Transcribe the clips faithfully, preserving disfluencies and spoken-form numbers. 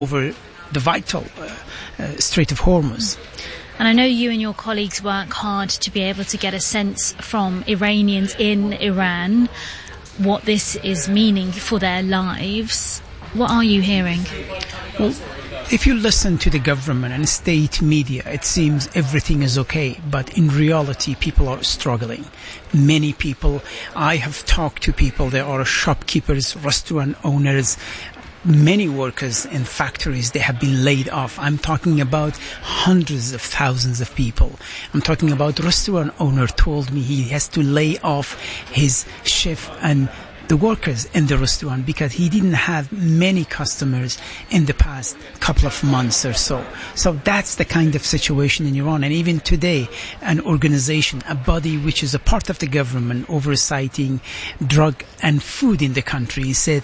over the vital uh, uh, Strait of Hormuz. And I know you and your colleagues work hard to be able to get a sense from Iranians in Iran what this is meaning for their lives. What are you hearing? Well, if you listen to the government and state media, it seems everything is okay. But in reality, people are struggling. Many people, I have talked to people, there are shopkeepers, restaurant owners, many workers in factories, they have been laid off. I'm talking about hundreds of thousands of people. I'm talking about restaurant owner told me he has to lay off his chef and the workers in the restaurant because he didn't have many customers in the past couple of months or so. So that's the kind of situation in Iran. And even today, an organization, a body which is a part of the government oversighting drug and food in the country, said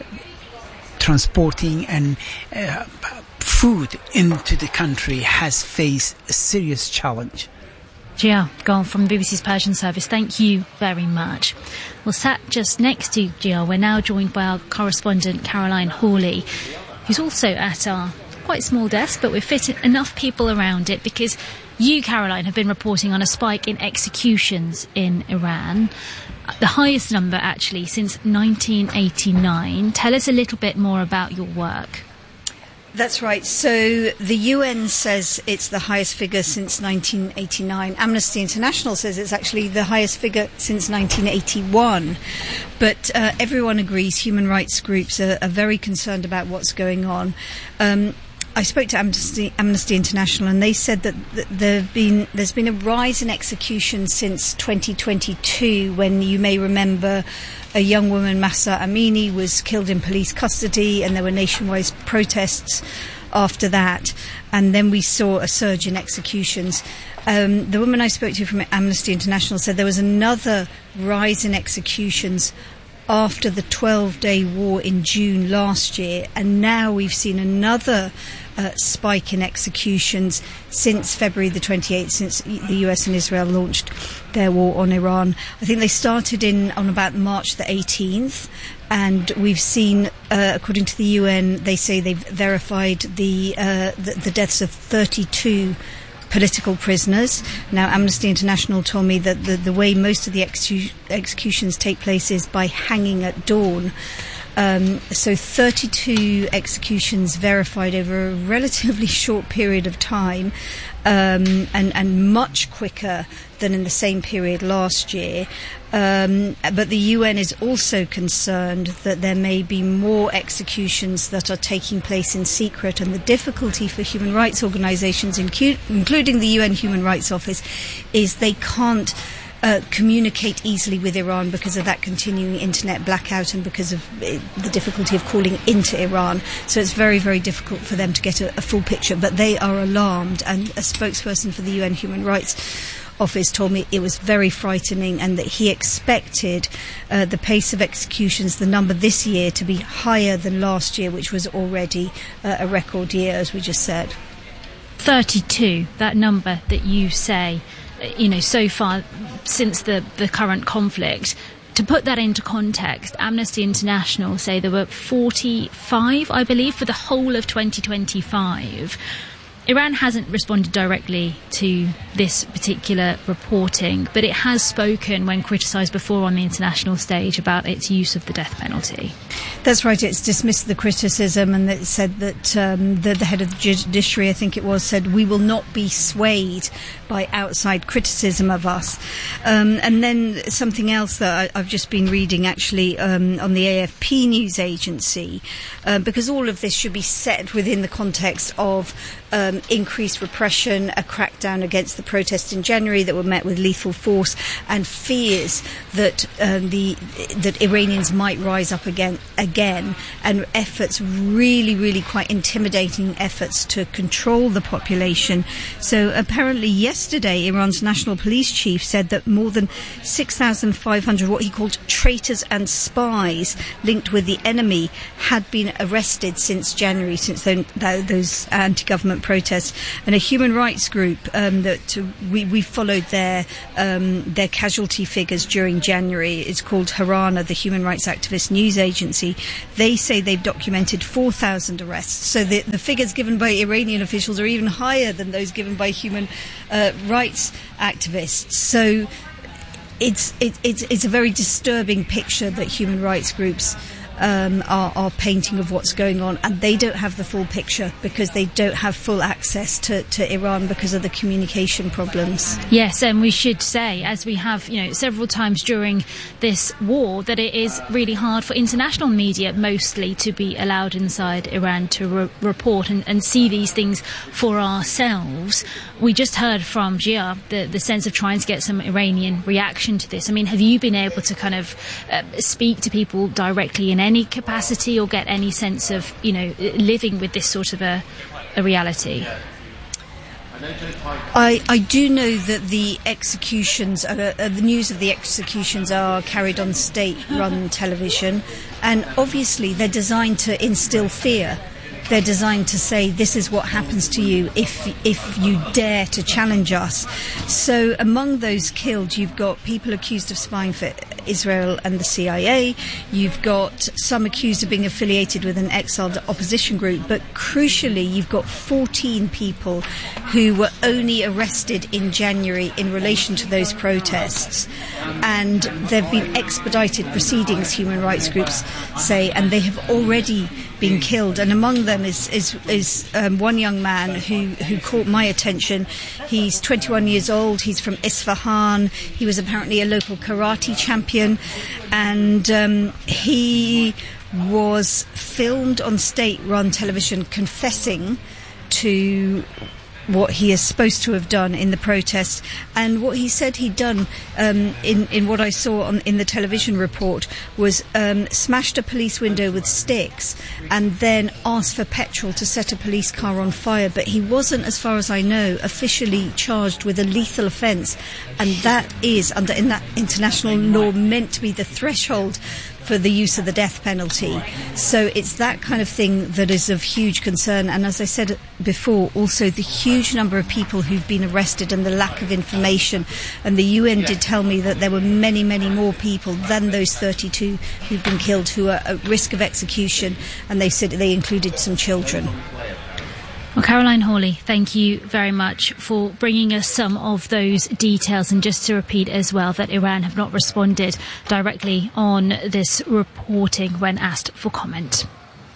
transporting and uh, food into the country has faced a serious challenge. Gia Gul from the B B C's Persian service, thank you very much. Well, sat just next to Gia, we're now joined by our correspondent Caroline Hawley, who's also at our quite small desk, but we've fit enough people around it because you, Caroline, have been reporting on a spike in executions in Iran. The highest number, actually, since nineteen eighty-nine. Tell us a little bit more about your work. That's right. So the U N says it's the highest figure since nineteen eighty-nine. Amnesty International says it's actually the highest figure since nineteen eighty-one. But uh, everyone agrees, human rights groups are, are very concerned about what's going on. Um, I spoke to Amnesty, Amnesty International, and they said that th- there have been, there's been a rise in executions since twenty twenty-two, when you may remember a young woman, Mahsa Amini, was killed in police custody, and there were nationwide protests after that. And then we saw a surge in executions. Um, the woman I spoke to from Amnesty International said there was another rise in executions after the twelve-day war in June last year, and now we've seen another uh, spike in executions since February the twenty-eighth, since the U S and Israel launched their war on Iran. I think they started in on about March the eighteenth, and we've seen, uh, according to the U N, they say they've verified the uh, the, the deaths of thirty-two political prisoners. Now, Amnesty International told me that the, the way most of the execu- executions take place is by hanging at dawn. Um, so thirty-two executions verified over a relatively short period of time, um, and, and much quicker than in the same period last year. Um, but the U N is also concerned that there may be more executions that are taking place in secret, and the difficulty for human rights organisations, incu- including the U N Human Rights Office, is they can't uh, communicate easily with Iran because of that continuing internet blackout and because of uh, the difficulty of calling into Iran. So it's very, very difficult for them to get a, a full picture. But they are alarmed, and a spokesperson for the U N Human Rights Office told me it was very frightening, and that he expected uh, the pace of executions, the number this year, to be higher than last year, which was already uh, a record year, as we just said. thirty-two, that number that you say, you know, so far since the, the current conflict. To put that into context, Amnesty International say there were forty-five, I believe, for the whole of twenty twenty-five. Iran hasn't responded directly to this particular reporting, but it has spoken when criticised before on the international stage about its use of the death penalty. That's right. It's dismissed the criticism, and it said that um, the, the head of the judiciary, I think it was, said, we will not be swayed by outside criticism of us. Um, and then something else that I, I've just been reading, actually, um, on the A F P news agency, uh, because all of this should be set within the context of Um, increased repression, a crackdown against the protests in January that were met with lethal force, and fears that um, the that Iranians might rise up again, again, and efforts, really, really quite intimidating efforts to control the population. So apparently yesterday, Iran's national police chief said that more than six thousand five hundred what he called traitors and spies linked with the enemy had been arrested since January, since those anti-government protests protest, and a human rights group um, that we, we followed their um, their casualty figures during January. It's called Harana, the Human Rights Activist News Agency. They say they've documented four thousand arrests. So the, the figures given by Iranian officials are even higher than those given by human uh, rights activists. So it's it, it's it's a very disturbing picture that human rights groups Um, are, are painting of what's going on, and they don't have the full picture because they don't have full access to, to Iran because of the communication problems. Yes, and we should say, as we have, you know, several times during this war, that it is really hard for international media mostly to be allowed inside Iran to re- report and, and see these things for ourselves. We just heard from Gia the, the sense of trying to get some Iranian reaction to this. I mean, have you been able to kind of uh, speak to people directly in any capacity or get any sense of, you know, living with this sort of a, a reality? I, I do know that the executions, uh, uh, the news of the executions are carried on state-run television, and obviously they're designed to instill fear. They're designed to say this is what happens to you if if you dare to challenge us. So among those killed, you've got people accused of spying for Israel and the C I A. You've got some accused of being affiliated with an exiled opposition group. But crucially, you've got fourteen people who were only arrested in January in relation to those protests. And there have been expedited proceedings, human rights groups say, and they have already been killed. And among them is is, is um, one young man who, who caught my attention. He's twenty-one years old. He's from Isfahan. He was apparently a local karate champion, and um, he was filmed on state-run television confessing to what he is supposed to have done in the protest, and what he said he'd done um, in, in what I saw on, in the television report was um, smashed a police window with sticks and then asked for petrol to set a police car on fire. But he wasn't, as far as I know, officially charged with a lethal offence, and that is, under in that international law, meant to be the threshold for the use of the death penalty. So it's that kind of thing that is of huge concern. And as I said before, also the huge number of people who've been arrested and the lack of information. And the U N did tell me that there were many, many more people than those thirty-two who've been killed who are at risk of execution, and they said they included some children. Well, Caroline Hawley, thank you very much for bringing us some of those details. And just to repeat as well that Iran have not responded directly on this reporting when asked for comment.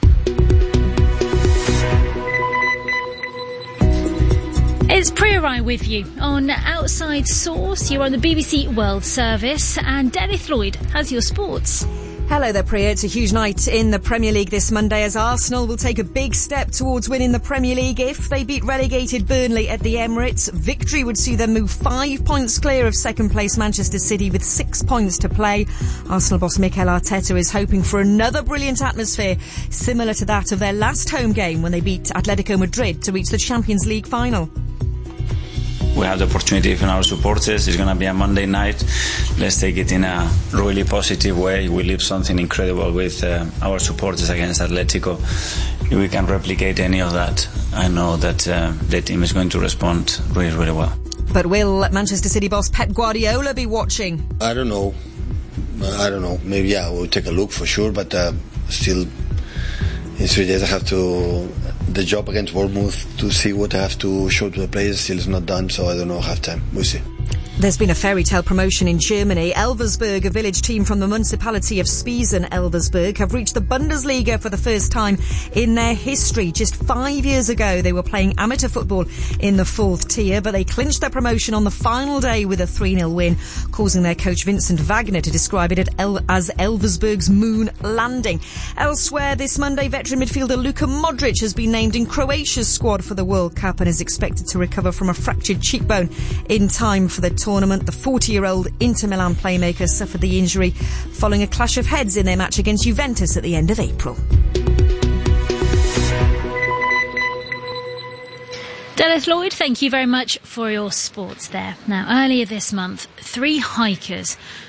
It's Priya Rai with you on Outside Source. You're on the B B C World Service, and Dennis Lloyd has your sports. Hello there, Priya. It's a huge night in the Premier League this Monday as Arsenal will take a big step towards winning the Premier League if they beat relegated Burnley at the Emirates. Victory would see them move five points clear of second place Manchester City with six points to play. Arsenal boss Mikel Arteta is hoping for another brilliant atmosphere similar to that of their last home game when they beat Atletico Madrid to reach the Champions League final. We have the opportunity from our supporters. It's going to be a Monday night. Let's take it in a really positive way. We leave something incredible with uh, our supporters against Atletico. If we can replicate any of that, I know that uh, the team is going to respond really, really well. But will Manchester City boss Pep Guardiola be watching? I don't know. I don't know. Maybe, yeah, we'll take a look for sure, but uh, still in three days I have to... The job against Bournemouth to see what I have to show to the players still is not done, so I don't know, have time. We'll see. There's been a fairy tale promotion in Germany. Elversberg, a village team from the municipality of Spiesen-Elversberg, have reached the Bundesliga for the first time in their history. Just five years ago, they were playing amateur football in the fourth tier, but they clinched their promotion on the final day with a three nil win, causing their coach Vincent Wagner to describe it as Elversberg's moon landing. Elsewhere this Monday, veteran midfielder Luka Modric has been named in Croatia's squad for the World Cup and is expected to recover from a fractured cheekbone in time for the tournament. The forty-year-old Inter Milan playmaker suffered the injury following a clash of heads in their match against Juventus at the end of April. Dennis Lloyd, thank you very much for your sports there. Now, earlier this month, three hikers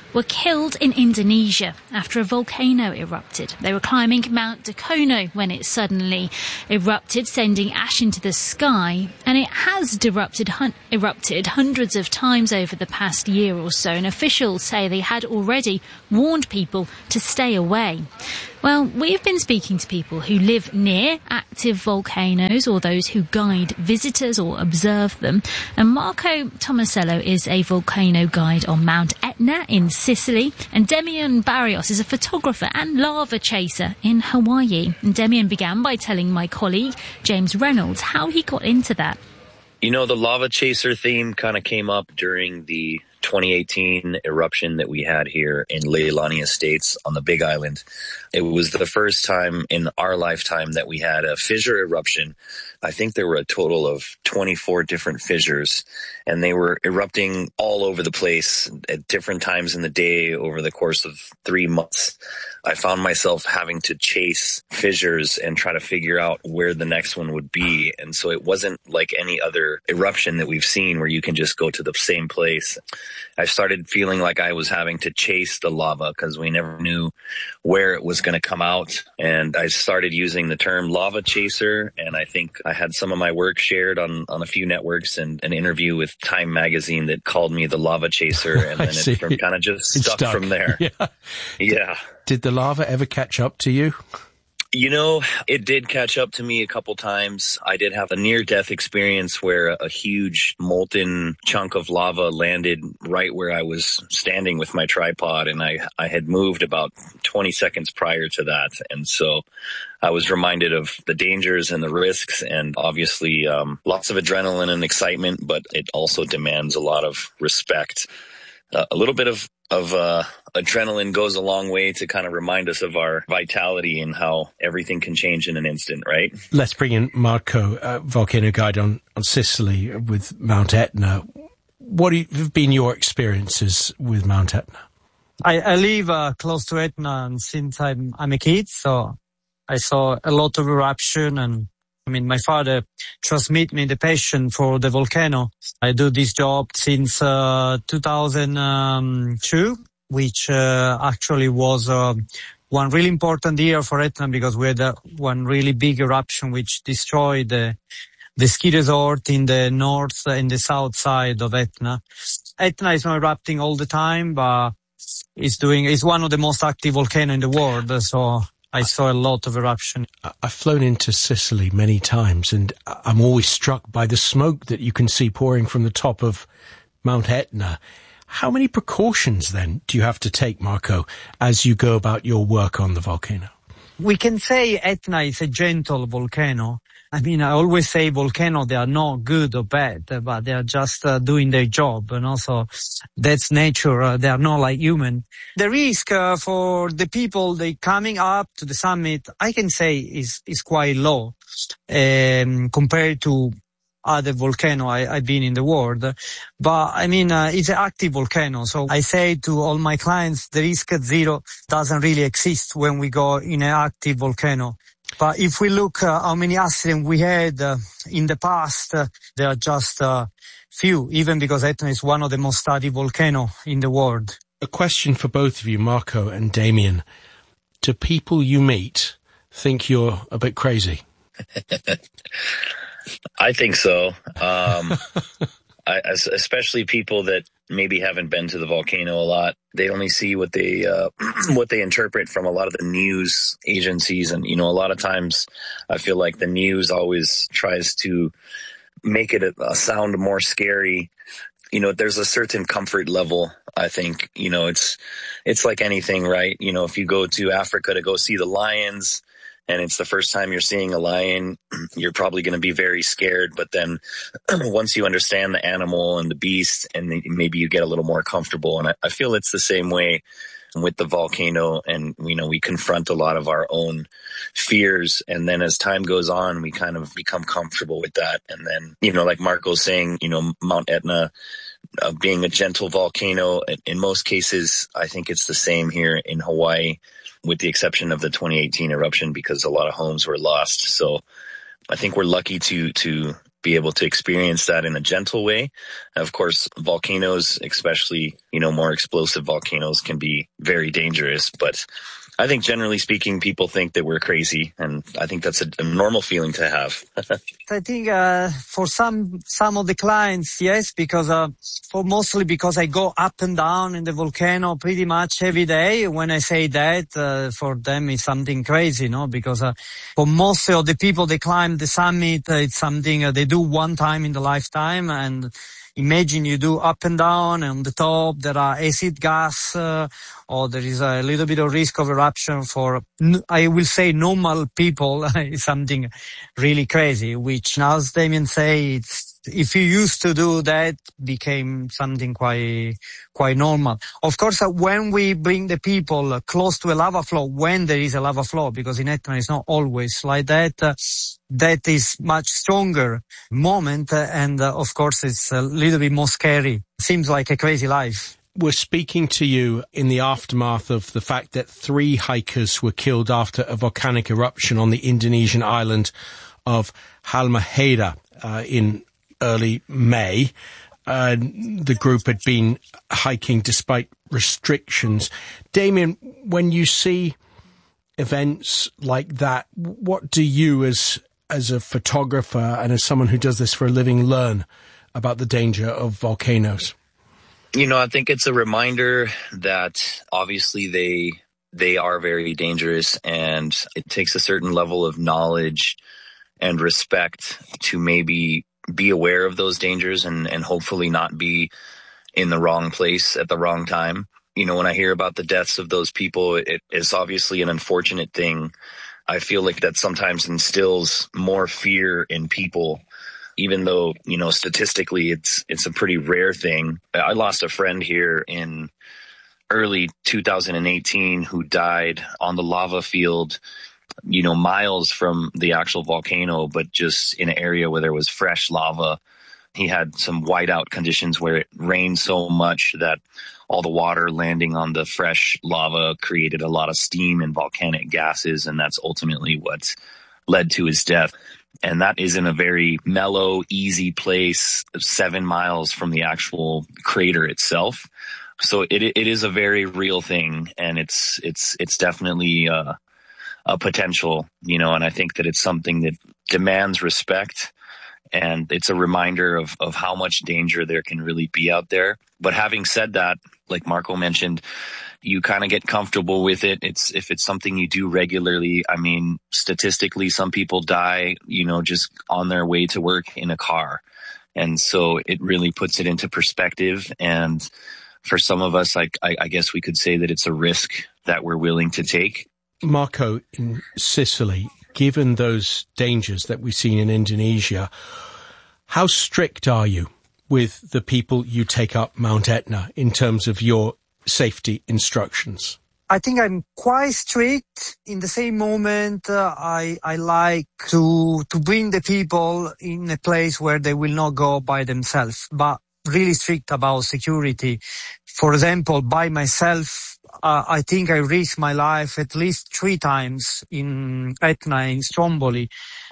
were killed in Indonesia after a volcano erupted. They were climbing Mount Dakono when it suddenly erupted, sending ash into the sky, and it has erupted, hun- erupted hundreds of times over the past year or so, and officials say they had already warned people to stay away. Well, we've been speaking to people who live near active volcanoes or those who guide visitors or observe them. And Marco Tomasello is a volcano guide on Mount Etna in Sicily. And Demian Barrios is a photographer and lava chaser in Hawaii. And Demian began by telling my colleague, James Reynolds, how he got into that. You know, the lava chaser theme kind of came up during the twenty eighteen eruption that we had here in Leilani Estates on the Big Island. It was the first time in our lifetime that we had a fissure eruption. I think there were a total of twenty-four different fissures, and they were erupting all over the place at different times in the day over the course of three months. I found myself having to chase fissures and try to figure out where the next one would be. And so it wasn't like any other eruption that we've seen where you can just go to the same place. I started feeling like I was having to chase the lava because we never knew where it was going to come out. And I started using the term lava chaser. And I think I had some of my work shared on, on a few networks, and an interview with Time magazine that called me the lava chaser. And then it from, kind of just stuck, stuck from there. Yeah. Yeah. Did the lava ever catch up to you? You know, it did catch up to me a couple times. I did have a near-death experience where a huge molten chunk of lava landed right where I was standing with my tripod, and I, I had moved about twenty seconds prior to that. And so I was reminded of the dangers and the risks, and obviously um, lots of adrenaline and excitement, but it also demands a lot of respect. Uh, a little bit of of uh, adrenaline goes a long way to kind of remind us of our vitality and how everything can change in an instant, right? Let's bring in Marco, uh, volcano guide on, on Sicily with Mount Etna. What have been your experiences with Mount Etna? I, I live uh, close to Etna since I'm, I'm a kid, so I saw a lot of eruption, and I mean, my father transmitted me the passion for the volcano. I do this job since uh, two thousand two, which uh, actually was uh, one really important year for Etna because we had uh, one really big eruption which destroyed the, the ski resort in the north and the south side of Etna. Etna is not erupting all the time, but it's doing, it's one of the most active volcanoes in the world, so I saw a lot of eruption. I've flown into Sicily many times, and I'm always struck by the smoke that you can see pouring from the top of Mount Etna. How many precautions, then, do you have to take, Marco, as you go about your work on the volcano? We can say Etna is a gentle volcano. I mean, I always say volcanoes, they are not good or bad, but they are just uh, doing their job. And also, that's nature. Uh, they are not like human. The risk uh, for the people they coming up to the summit, I can say, is is quite low um, compared to other volcano I, I've been in the world. But I mean, uh, it's an active volcano. So I say to all my clients, the risk at zero doesn't really exist when we go in an active volcano. But if we look uh, how many accidents we had uh, in the past, uh, there are just uh, few, even because Etna is one of the most studied volcanoes in the world. A question for both of you, Marco and Demian. Do people you meet think you're a bit crazy? I think so. Um, I, especially people that maybe haven't been to the volcano a lot. They only see what they uh, what they interpret from a lot of the news agencies. And, you know, a lot of times I feel like the news always tries to make it a, a sound more scary. You know, there's a certain comfort level. I think, you know, it's it's like anything, right? You know, if you go to Africa to go see the lions, and it's the first time you're seeing a lion, you're probably going to be very scared. But then once you understand the animal and the beast, and maybe you get a little more comfortable. And I, I feel it's the same way with the volcano. And, you know, we confront a lot of our own fears. And then as time goes on, we kind of become comfortable with that. And then, you know, like Marco's saying, you know, Mount Etna uh, being a gentle volcano, in most cases, I think it's the same here in Hawaii, with the exception of the twenty eighteen eruption, because a lot of homes were lost. So I think we're lucky to to be able to experience that in a gentle way. Of course, volcanoes, especially, you know, more explosive volcanoes, can be very dangerous, but I think generally speaking, people think that we're crazy, and I think that's a, a normal feeling to have. I think uh, for some some of the clients, yes, because uh, for mostly because I go up and down in the volcano pretty much every day. When I say that, uh, for them it's something crazy, no? Because uh, for most of the people, they climb the summit. Uh, it's something uh, they do one time in the lifetime, and imagine you do up and down, and on the top there are acid gas, uh, or there is a little bit of risk of eruption for, I will say, normal people. It's something really crazy, which, as Damien say, it's, if you used to do that, became something quite, quite normal. Of course, uh, when we bring the people uh, close to a lava flow, when there is a lava flow, because in Etna it's not always like that, uh, that is much stronger moment, uh, and uh, of course it's a little bit more scary. Seems like a crazy life. We're speaking to you in the aftermath of the fact that three hikers were killed after a volcanic eruption on the Indonesian island of Halmahera uh, in early May. Uh, the group had been hiking despite restrictions. Damien, when you see events like that, what do you as as a photographer and as someone who does this for a living learn about the danger of volcanoes? You know, I think it's a reminder that obviously they they are very dangerous, and it takes a certain level of knowledge and respect to maybe be aware of those dangers and, and hopefully not be in the wrong place at the wrong time. You know, when I hear about the deaths of those people, it is obviously an unfortunate thing. I feel like that sometimes instills more fear in people, even though, you know, statistically it's it's a pretty rare thing. I lost a friend here in early two thousand eighteen who died on the lava field, you know, miles from the actual volcano, but just in an area where there was fresh lava. He had some whiteout conditions where it rained so much that all the water landing on the fresh lava created a lot of steam and volcanic gases, and that's ultimately what led to his death. And that is in a very mellow, easy place, seven miles from the actual crater itself. So it it is a very real thing, and it's it's it's definitely uh, a potential, you know. And I think that it's something that demands respect, and it's a reminder of of how much danger there can really be out there. But having said that, like Marco mentioned, you kind of get comfortable with it. It's if it's something you do regularly. I mean, statistically, some people die, you know, just on their way to work in a car. And so it really puts it into perspective. And for some of us, like, I, I guess we could say that it's a risk that we're willing to take. Marco, in Sicily, given those dangers that we've seen in Indonesia, how strict are you with the people you take up Mount Etna in terms of your safety instructions? I think I'm quite strict. In the same moment, uh, I I like to to bring the people in a place where they will not go by themselves, but really strict about security. For example, by myself, uh, I think I risked my life at least three times in Etna, in Stromboli,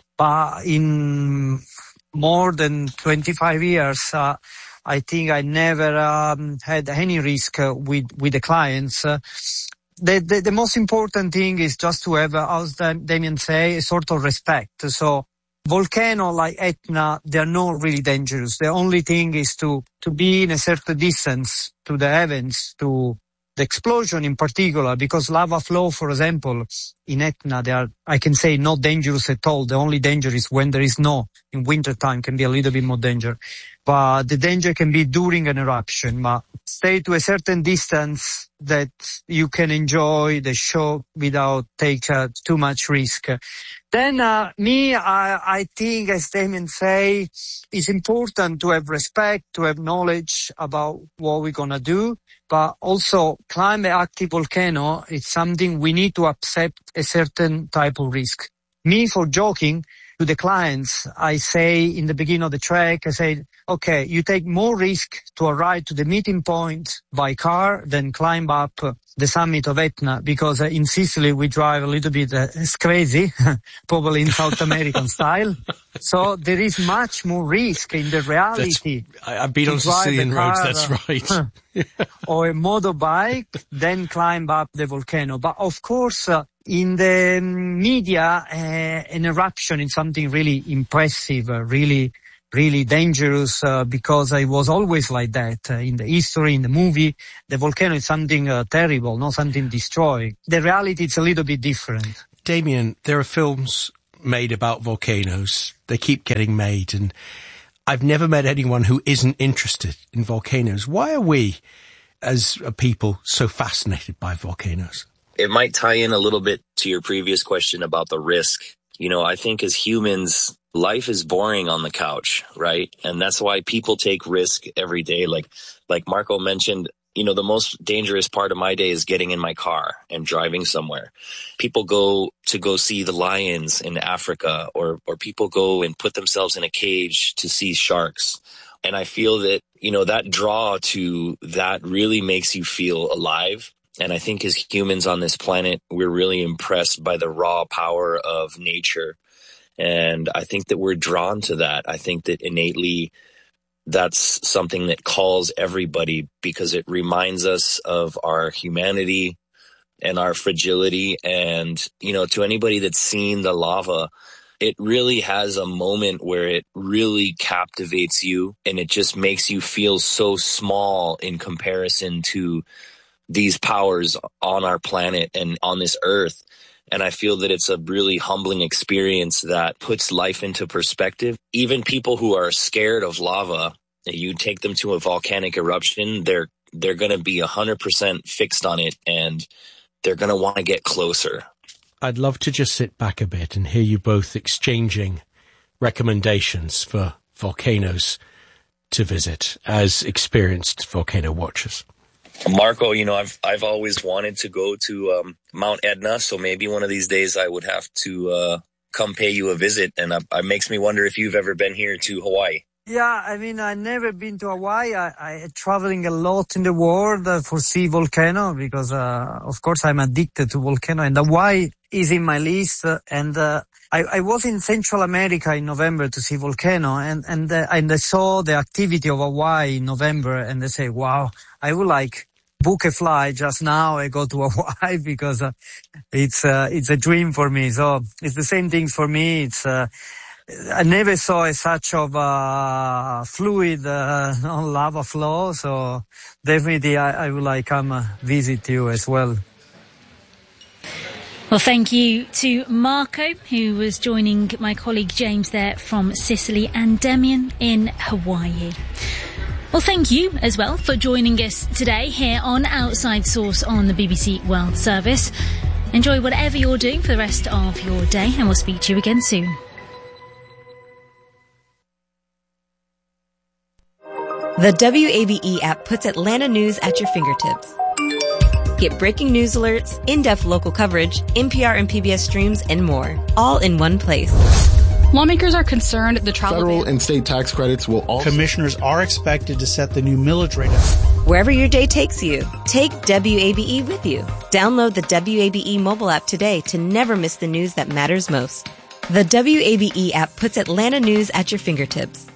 but in more than twenty-five years, uh, I think I never um, had any risk uh, with with the clients. Uh, the, the the most important thing is just to have, uh, as Damien say, a sort of respect. So volcano like Etna, they are not really dangerous. The only thing is to to be in a certain distance to the heavens, to the explosion in particular, because lava flow, for example, in Etna, they are, I can say, not dangerous at all. The only danger is when there is snow. In winter time can be a little bit more danger. But the danger can be during an eruption. But stay to a certain distance that you can enjoy the show without take uh, too much risk. Then uh, me, I, I think, as Damien say, it's important to have respect, to have knowledge about what we're gonna do. But also, climb an active volcano, it's something we need to accept a certain type of risk. Me, for joking, to the clients, I say in the beginning of the trek, I say, okay, you take more risk to arrive to the meeting point by car than climb up the summit of Etna, because uh, in Sicily we drive a little bit, uh, it's crazy, probably in South American style. So there is much more risk in the reality. That's, I, I've been on Sicilian roads, that's right. Or a motorbike, then climb up the volcano. But of course, uh, in the media, uh, an eruption is something really impressive, uh, really, really dangerous, uh, because it was always like that. Uh, in the history, in the movie, the volcano is something uh, terrible, not something destroying. The reality is a little bit different. Damien, there are films made about volcanoes. They keep getting made, and I've never met anyone who isn't interested in volcanoes. Why are we, as a people, so fascinated by volcanoes? It might tie in a little bit to your previous question about the risk. You know, I think as humans, life is boring on the couch, right? And that's why people take risk every day. Like, like Marco mentioned, you know, the most dangerous part of my day is getting in my car and driving somewhere. People go to go see the lions in Africa, or, or people go and put themselves in a cage to see sharks. And I feel that, you know, that draw to that really makes you feel alive. And I think as humans on this planet, we're really impressed by the raw power of nature. And I think that we're drawn to that. I think that innately that's something that calls everybody, because it reminds us of our humanity and our fragility. And, you know, to anybody that's seen the lava, it really has a moment where it really captivates you, and it just makes you feel so small in comparison to these powers on our planet and on this earth. And I feel that it's a really humbling experience that puts life into perspective. Even people who are scared of lava, you take them to a volcanic eruption, they're they're going to be one hundred percent fixed on it, and they're going to want to get closer. I'd love to just sit back a bit and hear you both exchanging recommendations for volcanoes to visit as experienced volcano watchers. Marco, you know, I've I've always wanted to go to um, Mount Etna, so maybe one of these days I would have to uh, come pay you a visit, and uh, it makes me wonder if you've ever been here to Hawaii. Yeah, I mean, I've never been to Hawaii. I, I traveling a lot in the world uh, for see volcano, because, uh, of course, I'm addicted to volcano, and Hawaii is in my list. Uh, and uh, I, I was in Central America in November to see volcano, and and uh, and I saw the activity of Hawaii in November, and I say, wow, I would like book a flight just now and go to Hawaii, because uh, it's uh, it's a dream for me. So it's the same thing for me. It's uh, I never saw a such of uh, fluid uh, on lava flow, so definitely I, I would like come uh, visit you as well. Well, thank you to Marco, who was joining my colleague James there from Sicily, and Damien in Hawaii. Well, thank you as well for joining us today here on Outside Source on the B B C World Service. Enjoy whatever you're doing for the rest of your day, and we'll speak to you again soon. The W A B E app puts Atlanta news at your fingertips. Get breaking news alerts, in-depth local coverage, N P R and P B S streams, and more, all in one place. Lawmakers are concerned the travel federal ban- and state tax credits will also... Commissioners are expected to set the new millage rate up. Wherever your day takes you, take W A B E with you. Download the W A B E mobile app today to never miss the news that matters most. The W A B E app puts Atlanta news at your fingertips.